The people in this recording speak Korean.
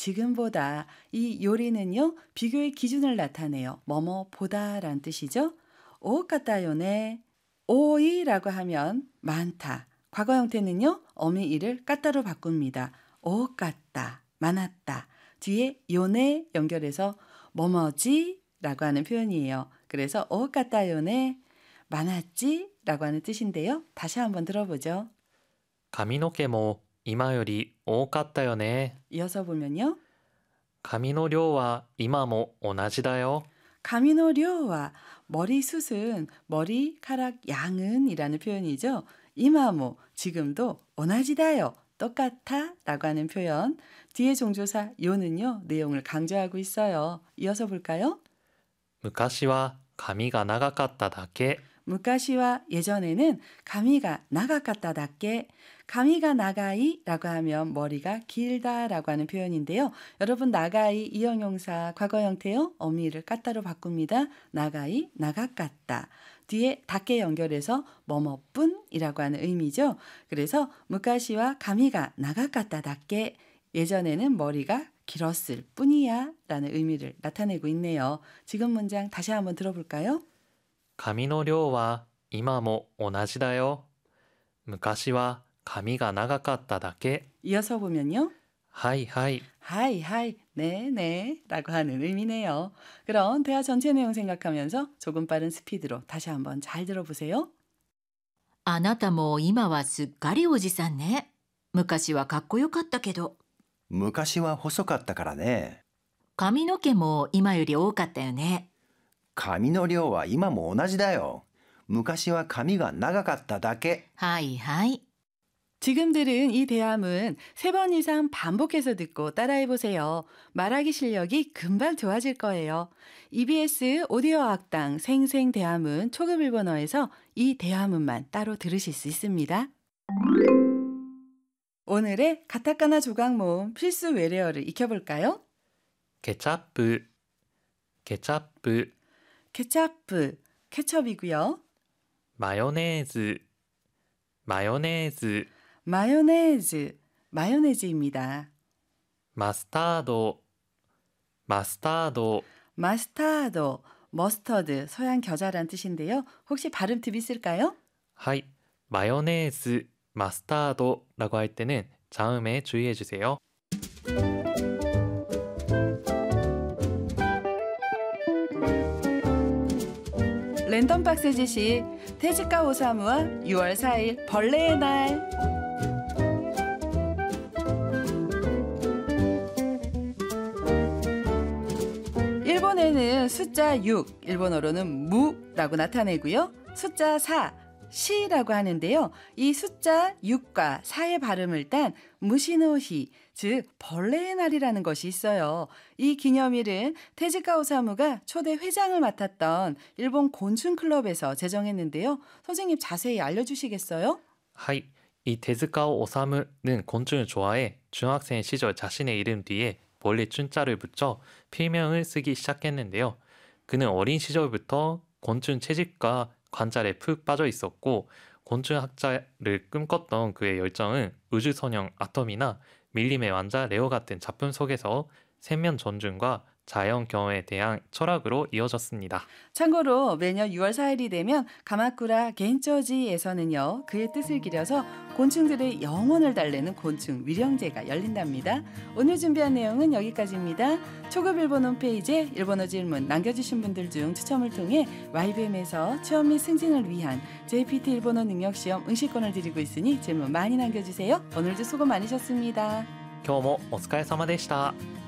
지금보다. 이 요리는요, 비교의 기준을 나타내요. 뭐뭐보다라는 뜻이죠. 오같다요네. 오이라고 하면 많다. 과거 형태는요, 어미 이를 까따로 바꿉니다. 오같다, 많았다. 뒤에 요네 연결해서 뭐뭐지? 라고 하는 표현이에요. 그래서 오같다요네, 많았지? 라고 하는 뜻인데요. 다시 한번 들어보죠. 髪の毛も今より多かったよね。 이어서 보면요. 髪の量は今も同じだよ。 가미노료와 머리숱은 머리카락 양은 이라는 표현이죠. 이마모, 지금도 오나지다요, 똑같아 라고 하는 표현. 뒤에 종조사 요는요, 내용을 강조하고 있어요. 이어서 볼까요? 昔は髪が長かっただけ。 무카시와 예전에는 가미가 나가까다답게, 가미가 나가이라고 하면 머리가 길다라고 하는 표현인데요. 여러분 나가이 이형용사 과거 형태요. 어미를 까따로 바꿉니다. 나가이 나가까다. 뒤에 닫게 연결해서 뭐뭐뿐이라고 하는 의미죠. 그래서 무카시와 가미가 나가까다답게, 예전에는 머리가 길었을 뿐이야 라는 의미를 나타내고 있네요. 지금 문장 다시 한번 들어볼까요? 髪の量は今も同じだよ。昔は髪が長かっただけ。 이어서 보면요. はいはい。 하이 하이 네네 라고 하는 의미네요. 그럼 대화 전체 내용 생각하면서 조금 빠른 스피드로 다시 한번 잘 들어보세요. あなたも今はすっかりおじさんね。昔はかっこよかったけど。 昔は細かったからね。 髪の毛も今より多かったよね。 髪の量は今も同じだよ。昔は髪が長かっただけ。 はいはい。 지금 들은 이 대화문 3번 이상 반복해서 듣고 따라해보세요. 말하기 실력이 금방 좋아질 거예요. EBS 오디오 학당 생생 대화문 초급 일본어에서 이 대화문만 따로 들으실 수 있습니다. 오늘의 가타카나 조각 모음 필수 외래어를 익혀볼까요? ケチャップ、ケチャップ、 케찹프, 케첩이고요. マヨネーズ、マヨネーズ、 마요네즈, 마요네즈입니다. マスタード、マスタード、 마스타도, 머스터드, 서양 겨자란 뜻인데요. 혹시 발음 팁 있을까요? はい、マヨネーズ、マスタード라고 할 때는 자음에 주의해 주세요. 랜덤 박스 지시, 테즈카 오사무와 6월 4일 벌레의 날. 일본에는 숫자 6, 일본어로는 무라고 나타내고요. 숫자 4, 시라고 하는데요. 이 숫자 6과 4의 발음을 딴 무시노히, 즉 벌레의 날이라는 것이 있어요. 이 기념일은 테즈카 오사무가 초대 회장을 맡았던 일본 곤충 클럽에서 제정했는데요. 선생님 자세히 알려주시겠어요? はい、이 테즈카오 오사무는 곤충을 좋아해 중학생 시절 자신의 이름 뒤에 벌레 춘자를 붙여 필명을 쓰기 시작했는데요. 그는 어린 시절부터 곤충 채집과 관찰에 푹 빠져 있었고 곤충 학자를 꿈꿨던 그의 열정은 우주소녀 아톰이나 밀림의 왕자 레오 같은 작품 속에서 생명 존중과 자연 경험에 대한 철학으로 이어졌습니다. 참고로 매년 6월 4일이 되면 가마쿠라 겐초지에서는요. 그의 뜻을 기려서 곤충들의 영혼을 달래는 곤충 위령제가 열린답니다. 오늘 준비한 내용은 여기까지입니다. 초급 일본 홈페이지에 일본어 질문 남겨주신 분들 중 추첨을 통해 YBM에서 취업 및 승진을 위한 JPT 일본어 능력시험 응시권을 드리고 있으니 질문 많이 남겨주세요. 오늘도 수고 많으셨습니다. 今日もお疲れ様でした。